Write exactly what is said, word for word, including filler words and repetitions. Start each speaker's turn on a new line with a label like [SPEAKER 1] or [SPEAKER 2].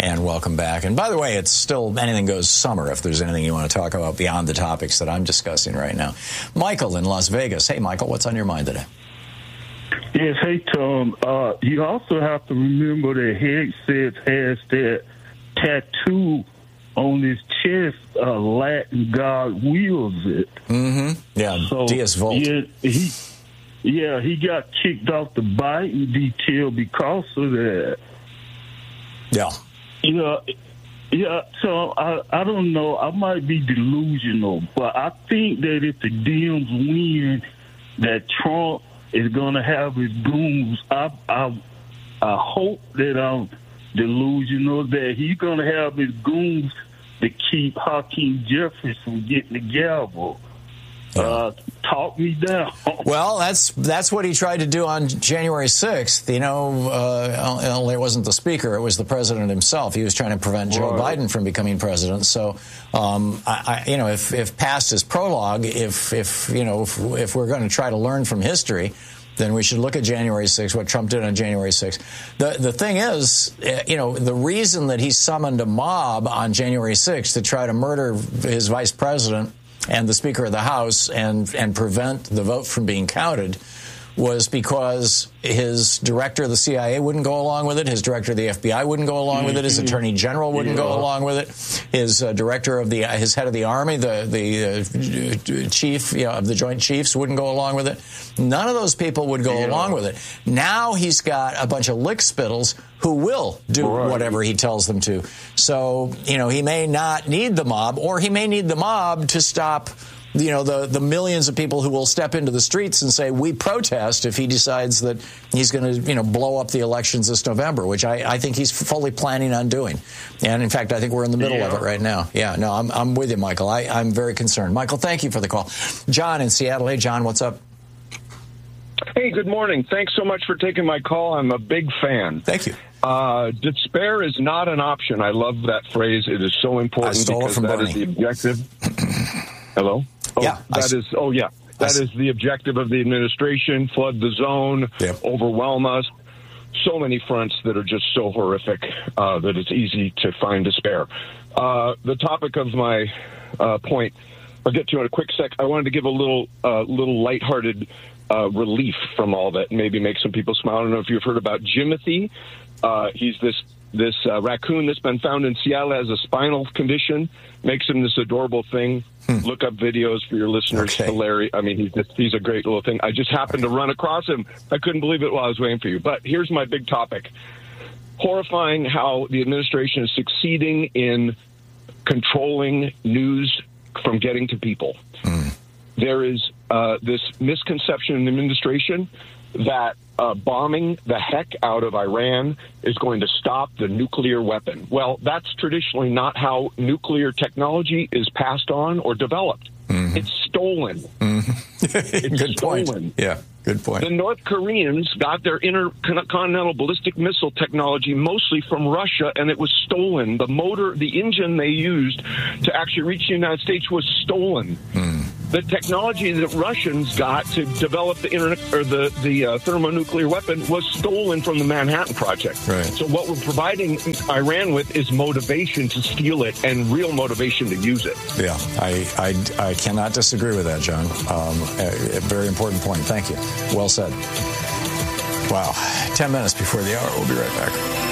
[SPEAKER 1] and welcome back. And by the way, it's still anything goes summer if there's anything you want to talk about beyond the topics that I'm discussing right now. Michael in Las Vegas. Hey, Michael, what's on your mind today?
[SPEAKER 2] Yes, hey, Tom. Uh, you also have to remember that Hegseth has that tattoo on his chest, uh, Latin God wills it.
[SPEAKER 1] Mm-hmm. Yeah,
[SPEAKER 2] so,
[SPEAKER 1] Deus Vult.
[SPEAKER 2] Yeah, he, yeah, he got kicked off the Biden detail because of that.
[SPEAKER 1] Yeah.
[SPEAKER 2] Yeah, yeah. So I, I don't know. I might be delusional, but I think that if the Dems win, that Trump is going to have his goons. I, I, I hope that I'm delusional, that he's going to have his goons to keep Hakeem Jeffries from getting the gavel. Uh, talk me down.
[SPEAKER 1] Well, that's that's what he tried to do on January sixth. You know, uh, only it wasn't the speaker; it was the president himself. He was trying to prevent Joe right. Biden from becoming president. So, um, I, I, you know, if, if past is prologue, if if you know, if, if we're going to try to learn from history, then we should look at January sixth, what Trump did on January sixth. The the thing is, you know, the reason that he summoned a mob on January sixth to try to murder his vice president and the Speaker of the House and and prevent the vote from being counted was because his director of the C I A wouldn't go along with it, his director of the F B I wouldn't go along with it, his attorney general wouldn't yeah. go along with it, his uh, director of the his head of the army, the the uh, chief you know, of the Joint Chiefs wouldn't go along with it. None of those people would go yeah. along with it. Now he's got a bunch of lickspittles who will do right. whatever he tells them to. So, you know, he may not need the mob, or he may need the mob to stop you know, the, the millions of people who will step into the streets and say, we protest if he decides that he's going to, you know, blow up the elections this November, which I, I think he's fully planning on doing. And in fact, I think we're in the middle yeah. of it right now. Yeah, no, I'm, I'm with you, Michael. I, I'm very concerned. Michael, thank you for the call. John in Seattle. Hey, John, what's up?
[SPEAKER 3] Hey, good morning. Thanks so much for taking my call. I'm a big fan.
[SPEAKER 1] Thank you.
[SPEAKER 3] Uh, despair is not an option. I love that phrase. It is so important
[SPEAKER 1] I stole
[SPEAKER 3] because
[SPEAKER 1] it from
[SPEAKER 3] that
[SPEAKER 1] Bernie.
[SPEAKER 3] is the objective. Hello? Oh,
[SPEAKER 1] yeah.
[SPEAKER 3] That is, oh, yeah. That is the objective of the administration, flood the zone,
[SPEAKER 1] yep.
[SPEAKER 3] overwhelm us. So many fronts that are just so horrific uh, that it's easy to find despair. Uh, the topic of my uh, point, I'll get to in a quick sec. I wanted to give a little, uh, little lighthearted uh, relief from all that, maybe make some people smile. I don't know if you've heard about Jimothy. Uh, he's this this uh, raccoon that's been found in Seattle, has a spinal condition, makes him this adorable thing. Hmm. Look up videos for your listeners.
[SPEAKER 1] Okay.
[SPEAKER 3] Hilarious. I mean, he's just, he's a great little thing. I just happened okay. to run across him. I couldn't believe it while I was waiting for you. But here's my big topic. Horrifying how the administration is succeeding in controlling news from getting to people. Hmm. There is uh, this misconception in the administration that uh, bombing the heck out of Iran is going to stop the nuclear weapon. Well, that's traditionally not how nuclear technology is passed on or developed. Mm-hmm. It's stolen.
[SPEAKER 1] Mm-hmm.
[SPEAKER 3] It's
[SPEAKER 1] good
[SPEAKER 3] stolen.
[SPEAKER 1] point. Yeah, good point.
[SPEAKER 3] The North Koreans got their intercontinental ballistic missile technology mostly from Russia, and it was stolen. The motor, the engine they used to actually reach the United States was stolen. Mm. The technology that Russians got to develop the internet or the the uh, thermonuclear weapon was stolen from the Manhattan Project.
[SPEAKER 1] Right.
[SPEAKER 3] So what we're providing Iran with is motivation to steal it and real motivation to use it.
[SPEAKER 1] Yeah, I I, I cannot disagree with that, John. Um, a, a very important point. Thank you. Well said. Wow. Ten minutes before the hour. We'll be right back.